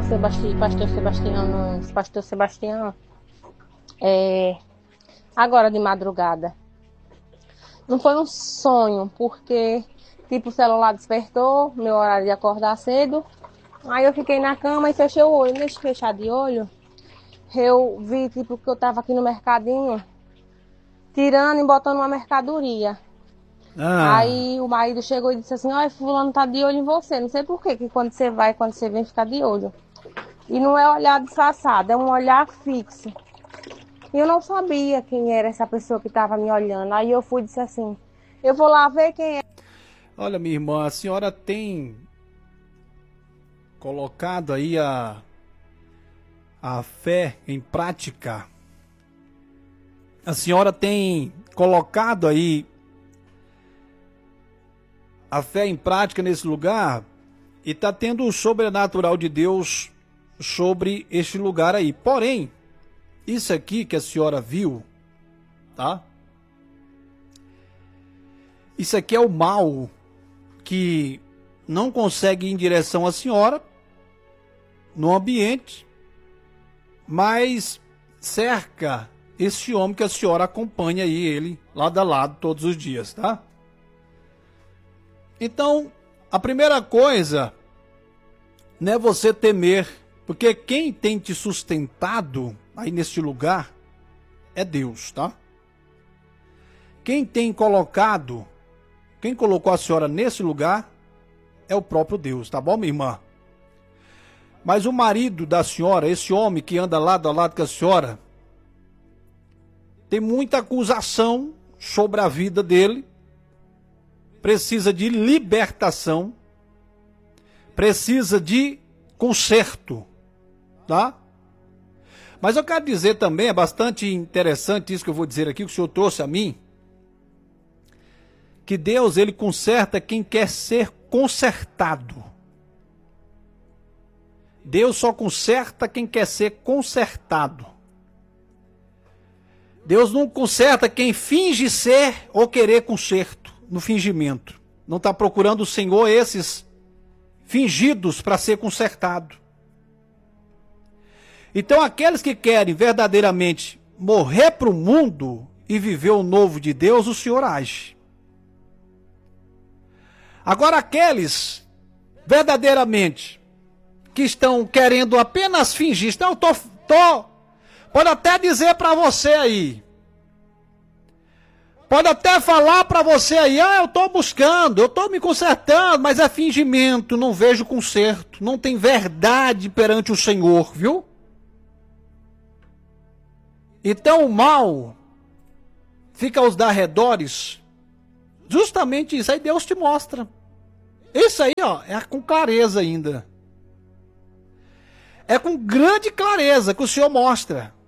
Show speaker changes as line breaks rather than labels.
Pastor Sebastião, agora de madrugada. Não foi um sonho, porque tipo o celular despertou, meu horário de acordar cedo. Aí eu fiquei na cama e fechei o olho. Nesse fechar de olho, eu vi tipo que eu tava aqui no mercadinho, tirando e botando uma mercadoria. Aí o marido chegou e disse assim: olha, fulano tá de olho em você. Não sei por quê, que quando você vai, quando você vem, fica de olho. E não é olhar disfarçado, é um olhar fixo. E eu não sabia quem era essa pessoa que estava me olhando. Aí eu fui e disse assim: eu vou lá ver quem é.
Olha, minha irmã, a senhora tem colocado aí a fé em prática. A senhora tem colocado aí a fé em prática nesse lugar e está tendo o sobrenatural de Deus sobre este lugar aí. Porém, isso aqui que a senhora viu, tá? Isso aqui é o mal que não consegue ir em direção à senhora no ambiente, mas cerca esse homem que a senhora acompanha aí, ele lado a lado todos os dias, tá? Então, a primeira coisa não é você temer, porque quem tem te sustentado aí neste lugar é Deus, tá? Quem colocou a senhora nesse lugar é o próprio Deus, tá bom, minha irmã? Mas o marido da senhora, esse homem que anda lado a lado com a senhora, tem muita acusação sobre a vida dele, precisa de libertação, precisa de conserto, tá? Mas eu quero dizer também, é bastante interessante isso que eu vou dizer aqui, que o senhor trouxe a mim, que Deus, ele conserta quem quer ser consertado. Deus só conserta quem quer ser consertado. Deus não conserta quem finge ser ou querer conserto no fingimento. Não está procurando o Senhor esses fingidos para ser consertado. Então aqueles que querem verdadeiramente morrer para o mundo e viver o novo de Deus, o Senhor age. Agora aqueles verdadeiramente que estão querendo apenas fingir, então pode até dizer para você aí, pode até falar para você aí, eu estou buscando, eu estou me consertando, mas é fingimento, não vejo conserto, não tem verdade perante o Senhor, viu? Então o mal fica aos arredores, justamente isso aí Deus te mostra. Isso aí, é com clareza ainda. É com grande clareza que o Senhor mostra.